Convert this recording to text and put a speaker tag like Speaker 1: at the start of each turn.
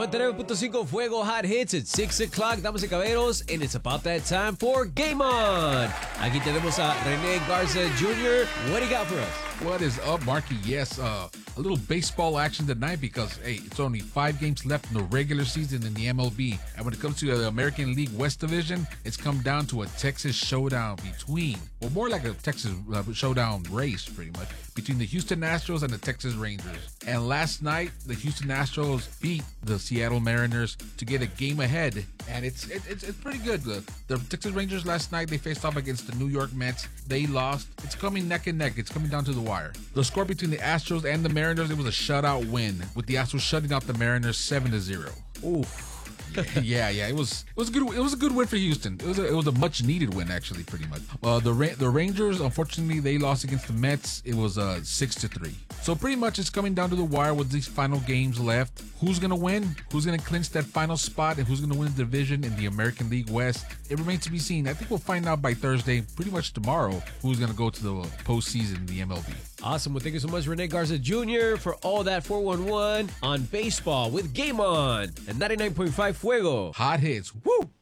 Speaker 1: 99.5 Fuego Hot Hits at 6 o'clock, damas y caballeros, and it's about that time for Game On. Aquí tenemos a Rene Garza Jr. What do you got for us?
Speaker 2: What is up, Marky? Yes, a little baseball action tonight because, hey, it's only 5 games left in the regular season in the MLB. And when it comes to the American League West Division, it's come down to a Texas showdown more like a Texas showdown race, pretty much, between the Houston Astros and the Texas Rangers. And last night, the Houston Astros beat the Seattle Mariners to get a game ahead. And it's pretty good. The Texas Rangers last night, they faced off against the New York Mets. They lost. It's coming neck and neck. It's coming down to the wire. The score between the Astros and the Mariners, it was a shutout win, with the Astros shutting out the Mariners 7-0.
Speaker 1: Oof.
Speaker 2: Yeah. It was good. It was a good win for Houston. It was a much needed win, actually, pretty much. The Rangers, unfortunately, they lost against the Mets. It was 6-3. So pretty much it's coming down to the wire with these final games left. Who's gonna win? Who's gonna clinch that final spot? And who's gonna win the division in the American League West? It remains to be seen. I think we'll find out by Thursday, pretty much tomorrow, who's gonna go to the postseason in the MLB.
Speaker 1: Awesome. Well, thank you so much, Rene Garza Jr., for all that 411 on baseball with Game On and 99.5 Fuego
Speaker 2: Hot Hits. Woo!